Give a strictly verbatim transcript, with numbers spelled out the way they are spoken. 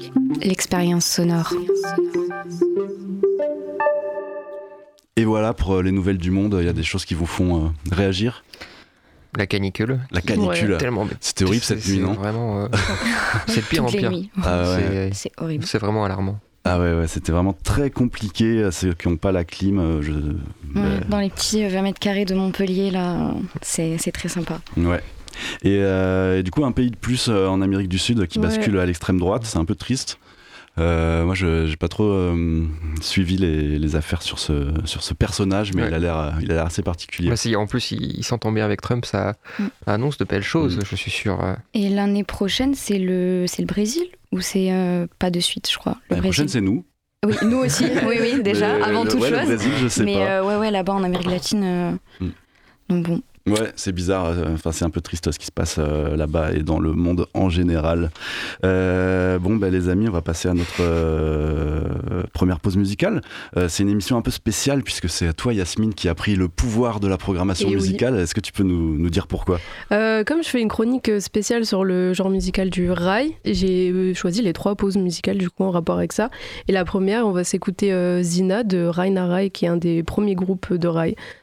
l'expérience sonore. Et voilà, pour les nouvelles du monde, il y a des choses qui vous font euh, réagir. La canicule. La canicule. Ouais. Tellement... C'était horrible cette c'est, nuit, c'est non vraiment, euh... C'est de pire Toutes en pire. les nuits. Ah ouais. c'est... c'est horrible. C'est vraiment alarmant. Ah ouais, ouais, c'était vraiment très compliqué. Ceux qui n'ont pas la clim, je... Ouais, bah... Dans les petits vingt mètres carrés de Montpellier, là, c'est, c'est très sympa. Ouais. Et, euh, et du coup, un pays de plus euh, en Amérique du Sud qui Ouais. bascule à l'extrême droite, c'est un peu triste. Euh, moi, je j'ai pas trop euh, suivi les, les affaires sur ce, sur ce personnage, mais Ouais. il, a l'air, il a l'air assez particulier. Bah, si, en plus, il, il s'entend bien avec Trump, ça Mm. annonce de belles choses, Mm. je suis sûr. euh. Et l'année prochaine, c'est le, c'est le Brésil ou c'est euh, pas de suite, je crois. Le La Brésil. prochaine, c'est nous. Oui, nous aussi. Oui, oui, déjà, Mais, avant le- toute ouais, chose. Le Brésil, je sais Mais pas. euh, ouais, ouais, là-bas en Amérique latine. euh, Mm. Donc bon. Ouais, c'est bizarre. euh, Enfin, c'est un peu triste ce qui se passe euh, là-bas et dans le monde en général. Euh, bon, ben les amis, on va passer à notre euh, première pause musicale. Euh, c'est une émission un peu spéciale puisque c'est toi, Yasmine, qui a pris le pouvoir de la programmation Et oui. musicale. Est-ce que tu peux nous, nous dire pourquoi ? Euh, comme je fais une chronique spéciale sur le genre musical du rail, j'ai euh, choisi les trois pauses musicales du coup en rapport avec ça. Et la première, on va s'écouter euh, Zina de Raina Rai, qui est un des premiers groupes de rail.